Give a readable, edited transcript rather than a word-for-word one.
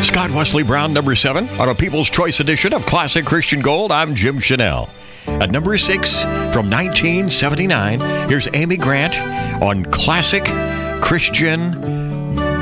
Scott Wesley Brown, number 7, on a People's Choice edition of Classic Christian Gold. I'm Jim Chanel. At number 6, from 1979, here's Amy Grant on Classic Christian